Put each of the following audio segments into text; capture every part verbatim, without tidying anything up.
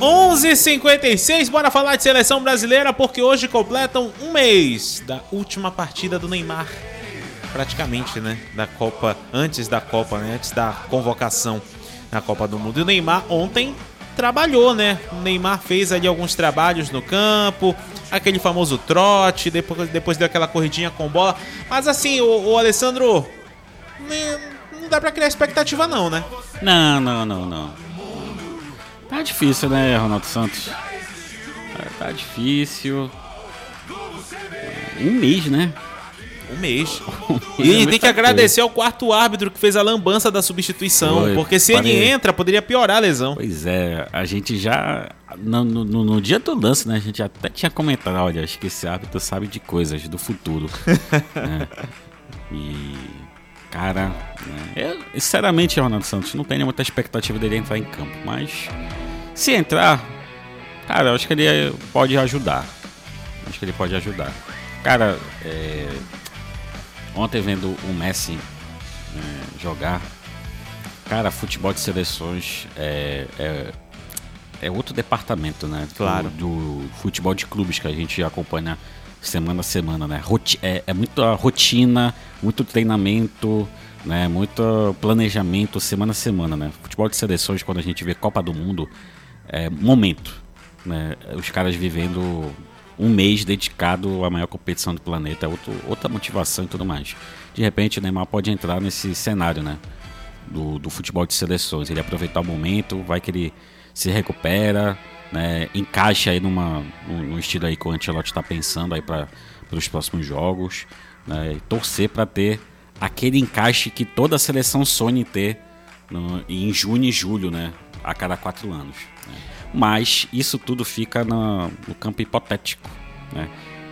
onze e cinquenta e seis, bora falar de seleção brasileira, porque hoje completam um mês da última partida do Neymar. Praticamente, né? Da Copa, antes da Copa, né? Antes da convocação na Copa do Mundo. E o Neymar ontem trabalhou, né? O Neymar fez ali alguns trabalhos no campo, aquele famoso trote, depois, depois deu aquela corridinha com bola. Mas assim, o, o Alessandro, não dá pra criar expectativa não, né? Não, não, não, não. Tá difícil, né, Ronaldo Santos? Tá difícil. Um mês, né? Um mês. E tem que agradecer ao quarto árbitro que fez a lambança da substituição. Foi, porque se parei. ele entra, poderia piorar a lesão. Pois é, a gente já... No, no, no dia do lance, né? A gente até tinha comentado, olha, acho que esse árbitro sabe de coisas do futuro. Né? E... Cara, né? eu, sinceramente, Ronaldo Santos, não tenho muita expectativa dele entrar em campo. Mas, se entrar, cara, eu acho que ele pode ajudar. Acho que ele pode ajudar. Cara, é... ontem vendo o Messi é, jogar, cara, futebol de seleções é, é, é outro departamento, né? Claro. Do, do futebol de clubes que a gente acompanha semana a semana, né? Roti- é, é muita rotina, muito treinamento, né? Muito planejamento semana a semana, né? Futebol de seleções, quando a gente vê Copa do Mundo, é momento, né? Os caras vivendo um mês dedicado à maior competição do planeta, outro, outra motivação e tudo mais. De repente o Neymar pode entrar nesse cenário, né, do, do futebol de seleções, ele aproveitar o momento, vai que ele se recupera, né, encaixa aí numa, num estilo aí que o Ancelotti está pensando aí para os próximos jogos, né, e torcer para ter aquele encaixe que toda a seleção sonha em ter no, em junho e julho, né, a cada quatro anos, né. Mas isso tudo fica no, no campo hipotético, né?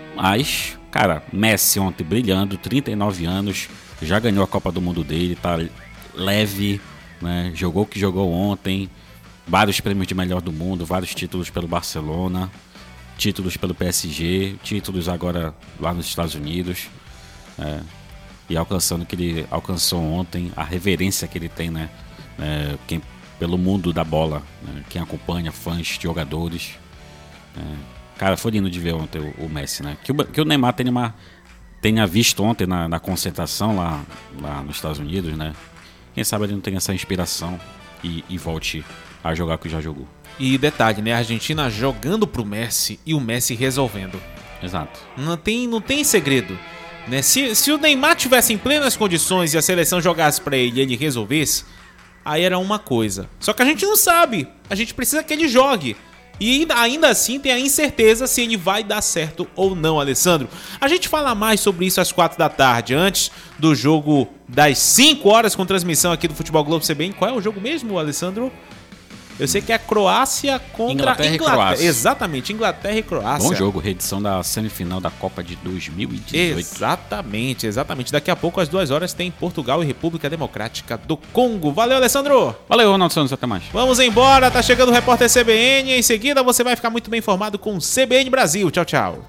Mas, cara, Messi ontem brilhando, trinta e nove anos, já ganhou a Copa do Mundo dele, tá leve, né? Jogou o que jogou ontem, vários prêmios de melhor do mundo, vários títulos pelo Barcelona, títulos pelo P S G, títulos agora lá nos Estados Unidos, né? E alcançando o que ele alcançou ontem, a reverência que ele tem, né? É, quem pelo mundo da bola, né? Quem acompanha, fãs, jogadores. É, cara, foi lindo de ver ontem o, o Messi, né? Que o, que o Neymar tenha, uma, tenha visto ontem na, na concentração lá, lá nos Estados Unidos, né? Quem sabe ele não tenha essa inspiração e, e volte a jogar o que já jogou. E detalhe, né? A Argentina jogando pro Messi e o Messi resolvendo. Exato. Não tem, não tem segredo, né? Se, se o Neymar tivesse em plenas condições e a seleção jogasse pra ele e ele resolvesse, aí era uma coisa. Só que a gente não sabe. A gente precisa que ele jogue. E ainda, ainda assim tem a incerteza se ele vai dar certo ou não, Alessandro. A gente fala mais sobre isso às quatro da tarde, antes do jogo das cinco horas com transmissão aqui do Futebol Globo C B N. Qual é o jogo mesmo, Alessandro? Eu sei que é a Croácia contra Inglaterra, Inglaterra. e Croácia. Exatamente, Inglaterra e Croácia. Bom jogo, reedição da semifinal da Copa de dois mil e dezoito. Exatamente, exatamente. Daqui a pouco, às duas horas, tem Portugal e República Democrática do Congo. Valeu, Alessandro! Valeu, Ronaldo Santos, até mais. Vamos embora, tá chegando o repórter C B N. Em seguida, você vai ficar muito bem informado com o C B N Brasil. Tchau, tchau.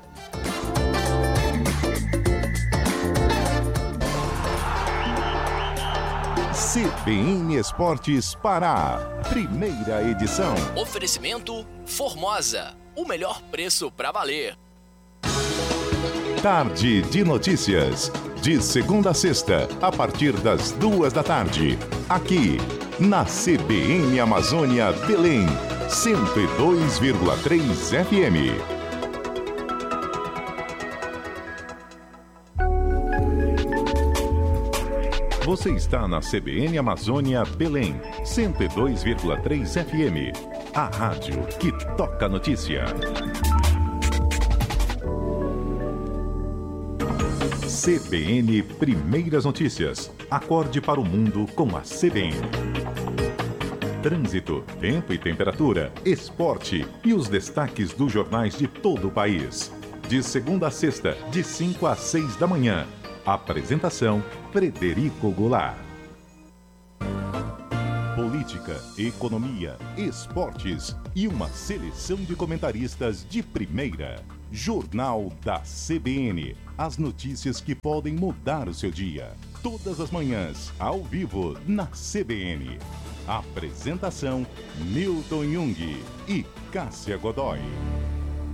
C B N Esportes Pará, primeira edição. Oferecimento Formosa, o melhor preço pra valer. Tarde de notícias, de segunda a sexta, a partir das duas da tarde. Aqui, na C B N Amazônia Belém, cento e dois vírgula três F M. Você está na C B N Amazônia Belém, cento e dois vírgula três F M. A rádio que toca notícia. C B N Primeiras Notícias. Acorde para o mundo com a C B N. Trânsito, tempo e temperatura, esporte e os destaques dos jornais de todo o país. De segunda a sexta, de cinco às seis da manhã. Apresentação, Frederico Goulart. Política, economia, esportes e uma seleção de comentaristas de primeira. Jornal da C B N. As notícias que podem mudar o seu dia. Todas as manhãs, ao vivo, na C B N. Apresentação: Milton Jung e Cássia Godoy.